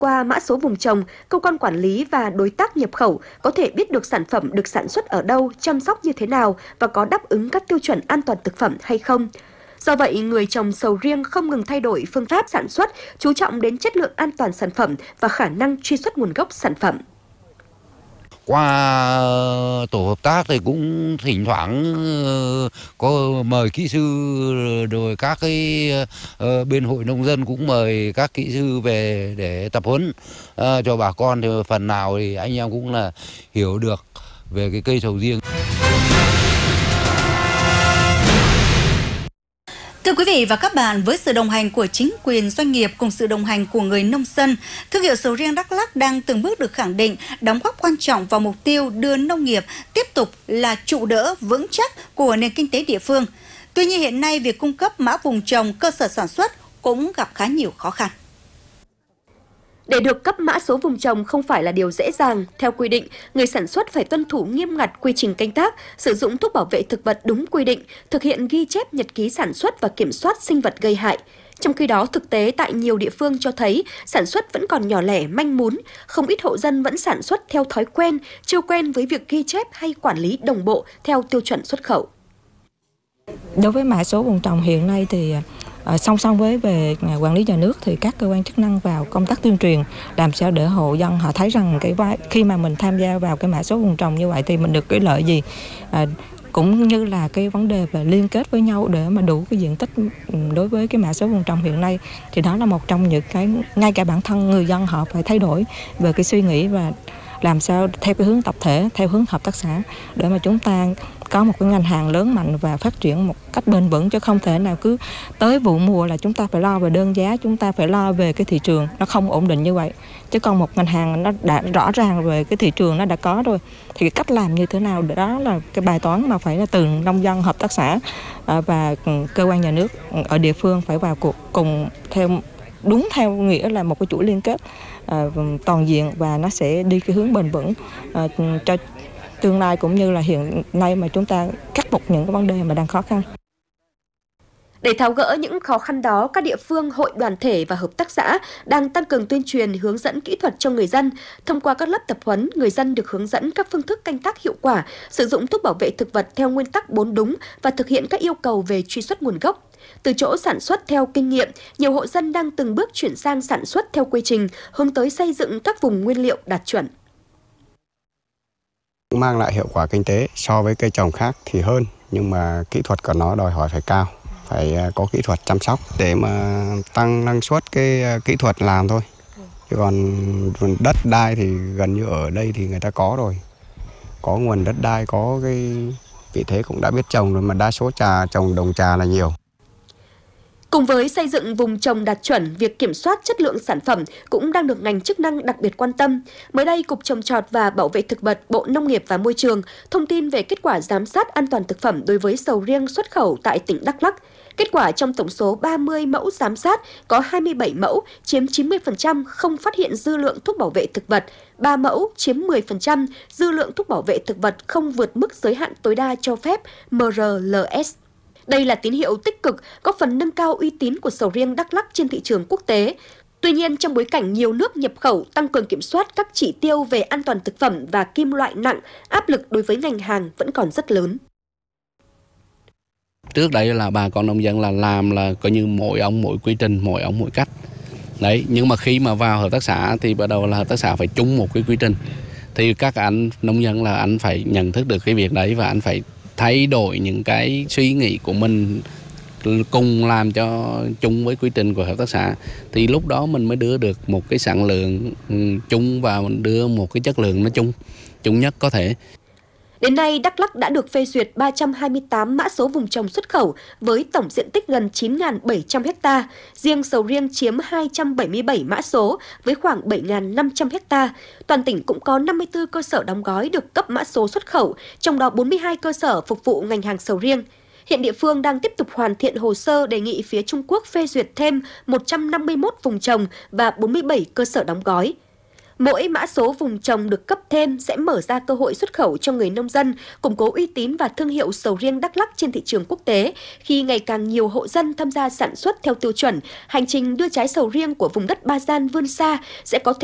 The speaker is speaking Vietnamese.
Qua mã số vùng trồng, cơ quan quản lý và đối tác nhập khẩu có thể biết được sản phẩm được sản xuất ở đâu, chăm sóc như thế nào và có đáp ứng các tiêu chuẩn an toàn thực phẩm hay không. Do vậy, người trồng sầu riêng không ngừng thay đổi phương pháp sản xuất, chú trọng đến chất lượng an toàn sản phẩm và khả năng truy xuất nguồn gốc sản phẩm. Qua tổ hợp tác thì cũng thỉnh thoảng có mời kỹ sư, rồi các cái bên hội nông dân cũng mời các kỹ sư về để tập huấn cho bà con, thì phần nào thì anh em cũng là hiểu được về cái cây sầu riêng. Thưa quý vị và các bạn, với sự đồng hành của chính quyền, doanh nghiệp cùng sự đồng hành của người nông dân, thương hiệu sầu riêng Đắk Lắk đang từng bước được khẳng định, đóng góp quan trọng vào mục tiêu đưa nông nghiệp tiếp tục là trụ đỡ vững chắc của nền kinh tế địa phương. Tuy nhiên hiện nay việc cung cấp mã vùng trồng, cơ sở sản xuất cũng gặp khá nhiều khó khăn. Để được cấp mã số vùng trồng không phải là điều dễ dàng. Theo quy định, người sản xuất phải tuân thủ nghiêm ngặt quy trình canh tác, sử dụng thuốc bảo vệ thực vật đúng quy định, thực hiện ghi chép nhật ký sản xuất và kiểm soát sinh vật gây hại. Trong khi đó, thực tế tại nhiều địa phương cho thấy sản xuất vẫn còn nhỏ lẻ, manh mún, không ít hộ dân vẫn sản xuất theo thói quen, chưa quen với việc ghi chép hay quản lý đồng bộ theo tiêu chuẩn xuất khẩu. Đối với mã số vùng trồng hiện nay thì song song với về quản lý nhà nước thì các cơ quan chức năng vào công tác tuyên truyền, làm sao để hộ dân họ thấy rằng khi mà mình tham gia vào cái mã số vùng trồng như vậy thì mình được cái lợi gì, cũng như là cái vấn đề về liên kết với nhau để mà đủ cái diện tích. Đối với cái mã số vùng trồng hiện nay thì đó là một trong những cái ngay cả bản thân người dân họ phải thay đổi về cái suy nghĩ và làm sao theo cái hướng tập thể, theo hướng hợp tác xã để mà chúng ta có một cái ngành hàng lớn mạnh và phát triển một cách bền vững, chứ không thể nào cứ tới vụ mùa là chúng ta phải lo về đơn giá, chúng ta phải lo về cái thị trường nó không ổn định như vậy. Chứ còn một ngành hàng nó đã rõ ràng về cái thị trường nó đã có rồi thì cái cách làm như thế nào, đó là cái bài toán mà phải là từ nông dân, hợp tác xã và cơ quan nhà nước ở địa phương phải vào cuộc cùng đúng theo nghĩa là một cái chuỗi liên kết toàn diện, và nó sẽ đi cái hướng bền vững cho tương lai cũng như là hiện nay mà chúng ta khắc phục những cái vấn đề mà đang khó khăn. Để tháo gỡ những khó khăn đó, các địa phương, hội đoàn thể và hợp tác xã đang tăng cường tuyên truyền, hướng dẫn kỹ thuật cho người dân. Thông qua các lớp tập huấn, người dân được hướng dẫn các phương thức canh tác hiệu quả, sử dụng thuốc bảo vệ thực vật theo nguyên tắc 4 đúng và thực hiện các yêu cầu về truy xuất nguồn gốc. Từ chỗ sản xuất theo kinh nghiệm, nhiều hộ dân đang từng bước chuyển sang sản xuất theo quy trình, hướng tới xây dựng các vùng nguyên liệu đạt chuẩn. Mang lại hiệu quả kinh tế so với cây trồng khác thì hơn, nhưng mà kỹ thuật của nó đòi hỏi phải cao, phải có kỹ thuật chăm sóc để mà tăng năng suất cái kỹ thuật làm thôi. Chứ còn đất đai thì gần như ở đây thì người ta có rồi, có nguồn đất đai, có cái vị thế cũng đã biết trồng rồi, mà đa số trồng đồng trà là nhiều. Cùng với xây dựng vùng trồng đạt chuẩn, việc kiểm soát chất lượng sản phẩm cũng đang được ngành chức năng đặc biệt quan tâm. Mới đây, Cục Trồng trọt và Bảo vệ thực vật, Bộ Nông nghiệp và Môi trường thông tin về kết quả giám sát an toàn thực phẩm đối với sầu riêng xuất khẩu tại tỉnh Đắk Lắk. Kết quả trong tổng số 30 mẫu giám sát, có 27 mẫu, chiếm 90% không phát hiện dư lượng thuốc bảo vệ thực vật, 3 mẫu, chiếm 10%, dư lượng thuốc bảo vệ thực vật không vượt mức giới hạn tối đa cho phép MRLS. Đây là tín hiệu tích cực, góp phần nâng cao uy tín của sầu riêng Đắk Lắk trên thị trường quốc tế. Tuy nhiên, trong bối cảnh nhiều nước nhập khẩu tăng cường kiểm soát các chỉ tiêu về an toàn thực phẩm và kim loại nặng, áp lực đối với ngành hàng vẫn còn rất lớn. Trước đây là bà con nông dân là làm là coi như mỗi ông mỗi quy trình, mỗi ông mỗi cách. Đấy, nhưng mà khi mà vào hợp tác xã thì bắt đầu là hợp tác xã phải chung một cái quy trình. Thì các anh nông dân là anh phải nhận thức được cái việc đấy và anh phải thay đổi những cái suy nghĩ của mình cùng làm cho chung với quy trình của hợp tác xã, thì lúc đó mình mới đưa được một cái sản lượng chung và mình đưa một cái chất lượng nó chung nhất có thể. Đến nay, Đắk Lắk đã được phê duyệt 328 mã số vùng trồng xuất khẩu với tổng diện tích gần 9.700 ha. Riêng sầu riêng chiếm 277 mã số với khoảng 7.500 ha. Toàn tỉnh cũng có 54 cơ sở đóng gói được cấp mã số xuất khẩu, trong đó 42 cơ sở phục vụ ngành hàng sầu riêng. Hiện địa phương đang tiếp tục hoàn thiện hồ sơ đề nghị phía Trung Quốc phê duyệt thêm 151 vùng trồng và 47 cơ sở đóng gói. Mỗi mã số vùng trồng được cấp thêm sẽ mở ra cơ hội xuất khẩu cho người nông dân, củng cố uy tín và thương hiệu sầu riêng Đắk Lắk trên thị trường quốc tế. Khi ngày càng nhiều hộ dân tham gia sản xuất theo tiêu chuẩn, hành trình đưa trái sầu riêng của vùng đất Ba Gian vươn xa sẽ có